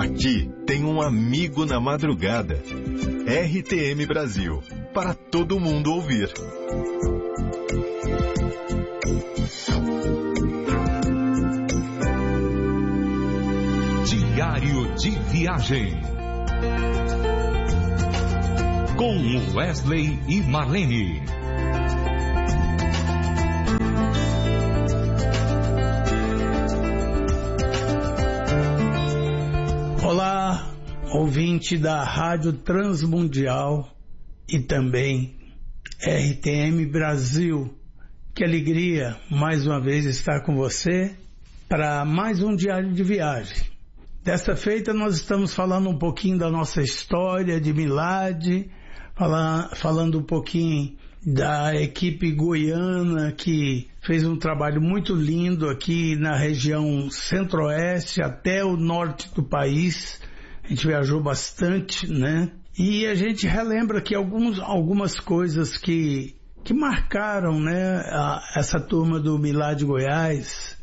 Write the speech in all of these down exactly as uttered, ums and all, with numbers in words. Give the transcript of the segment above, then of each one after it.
Aqui tem um amigo na madrugada. R T M Brasil, para todo mundo ouvir. Diário de Viagem, com Wesley e Marlene. Olá, ouvinte da Rádio Transmundial e também R T M Brasil. Que alegria mais uma vez estar com você para mais um Diário de Viagem. Desta feita nós estamos falando um pouquinho da nossa história de Milad, fala, falando um pouquinho da equipe goiana que fez um trabalho muito lindo aqui na região centro-oeste até o norte do país. A gente viajou bastante, né? E a gente relembra aqui alguns, algumas coisas que, que marcaram, né, a, essa turma do Milad Goiás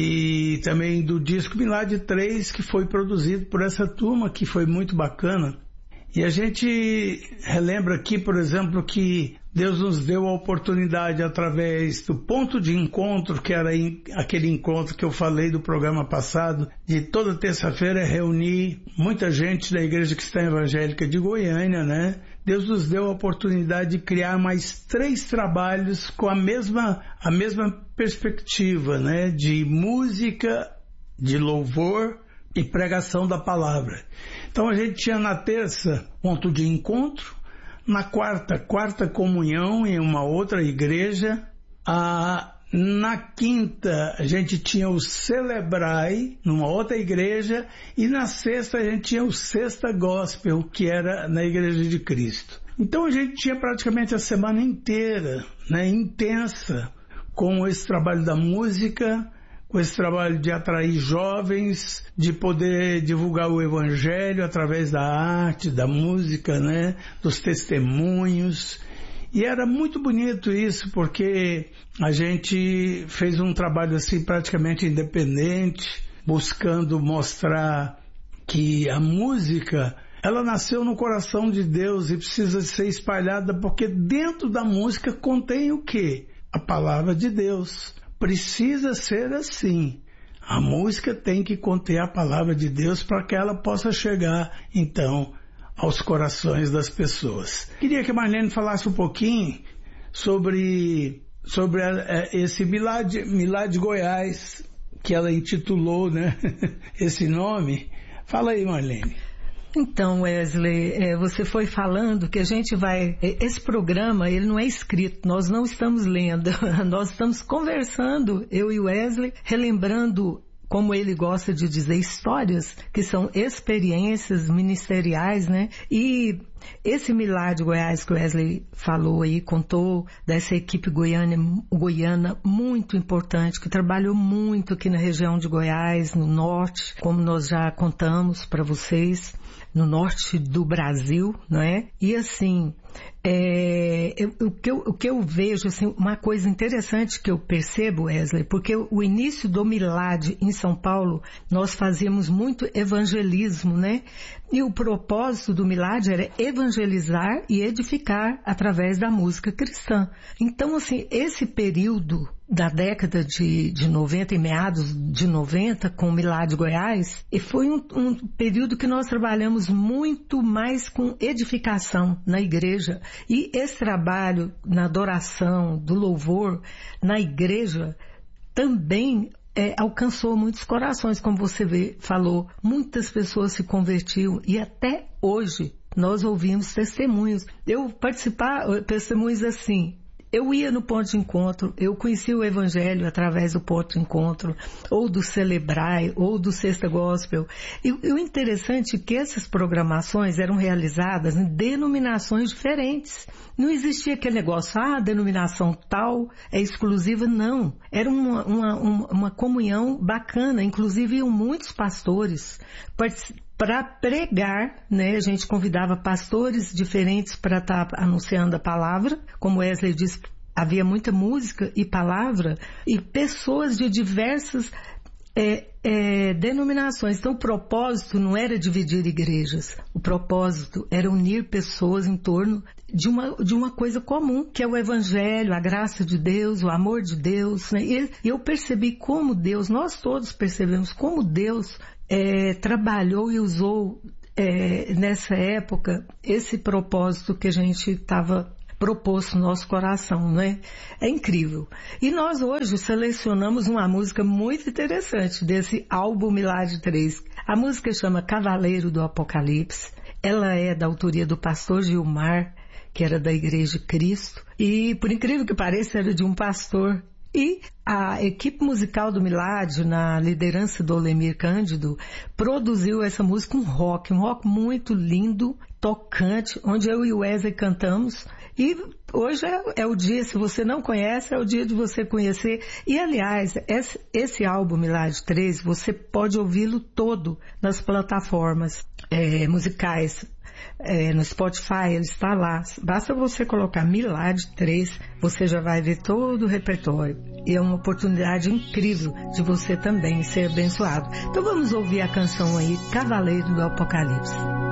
e também do disco Milad três, que foi produzido por essa turma, que foi muito bacana. E a gente relembra aqui, por exemplo, que Deus nos deu a oportunidade através do ponto de encontro, que era aquele encontro que eu falei do programa passado, de toda terça-feira reunir muita gente da Igreja Cristã Evangélica de Goiânia, né? Deus nos deu a oportunidade de criar mais três trabalhos com a mesma, a mesma perspectiva, né? De música, de louvor e pregação da palavra. Então a gente tinha na terça ponto de encontro, na quarta, quarta comunhão em uma outra igreja, a, na quinta a gente tinha o Celebrai numa outra igreja e na sexta a gente tinha o Sexta Gospel, que era na Igreja de Cristo. Então a gente tinha praticamente a semana inteira, né, intensa, com esse trabalho da música, com esse trabalho de atrair jovens, de poder divulgar o Evangelho através da arte, da música, né, dos testemunhos. E era muito bonito isso, porque a gente fez um trabalho assim praticamente independente, buscando mostrar que a música, ela nasceu no coração de Deus e precisa ser espalhada, porque dentro da música contém o quê? A palavra de Deus. Precisa ser assim. A música tem que conter a palavra de Deus para que ela possa chegar, então, aos corações das pessoas. Queria que a Marlene falasse um pouquinho sobre, sobre a, esse Milad, Milad Goiás, que ela intitulou, né, esse nome. Fala aí, Marlene. Então, Wesley, é, você foi falando que a gente vai... Esse programa, ele não é escrito, nós não estamos lendo, nós estamos conversando, eu e o Wesley, relembrando, como ele gosta de dizer, histórias que são experiências ministeriais, né? E esse Milad Goiás que o Wesley falou aí, contou dessa equipe goiana, goiana muito importante, que trabalhou muito aqui na região de Goiás, no norte, como nós já contamos para vocês, no norte do Brasil, não é? E assim, é, eu, o, que eu, o que eu vejo, assim, uma coisa interessante que eu percebo, Wesley, porque o início do Milad em São Paulo, nós fazíamos muito evangelismo, né? E o propósito do Milad era evangelizar e edificar através da música cristã. Então, assim, esse período da década de, de noventa e meados de noventa com o Milad Goiás, e foi um, um período que nós trabalhamos muito mais com edificação na igreja. E esse trabalho na adoração, do louvor na igreja também É, alcançou muitos corações, como você vê, falou, muitas pessoas se convertiam e até hoje nós ouvimos testemunhos. Eu participar, testemunhos assim, eu ia no ponto de encontro, eu conhecia o Evangelho através do ponto de encontro, ou do Celebrai, ou do Sexta Gospel. E, e o interessante é que essas programações eram realizadas em denominações diferentes. Não existia aquele negócio, ah, a denominação tal é exclusiva, não. Era uma, uma, uma comunhão bacana, inclusive iam muitos pastores para pregar, né? A gente convidava pastores diferentes para estar tá anunciando a palavra, como Wesley disse, havia muita música e palavra, e pessoas de diversas é, é, denominações. Então, o propósito não era dividir igrejas. O propósito era unir pessoas em torno de uma, de uma coisa comum, que é o Evangelho, a graça de Deus, o amor de Deus. Né? E eu percebi como Deus, nós todos percebemos como Deus é, trabalhou e usou é, nessa época esse propósito que a gente estava proposto no nosso coração, não é? É incrível. E nós hoje selecionamos uma música muito interessante desse álbum Milagre três. A música chama Cavaleiro do Apocalipse. Ela é da autoria do pastor Gilmar, que era da Igreja de Cristo. E, por incrível que pareça, era de um pastor. E a equipe musical do Milagre, na liderança do Olemir Cândido, produziu essa música, um rock, um rock muito lindo, tocante, onde eu e o Wesley cantamos. E hoje é, é o dia, se você não conhece, é o dia de você conhecer. E, aliás, esse, esse álbum Milagre três, você pode ouvi-lo todo nas plataformas é, musicais. É, no Spotify, ele está lá. Basta você colocar Milagre três, você já vai ver todo o repertório. E é uma oportunidade incrível de você também ser abençoado. Então vamos ouvir a canção aí, Cavaleiro do Apocalipse.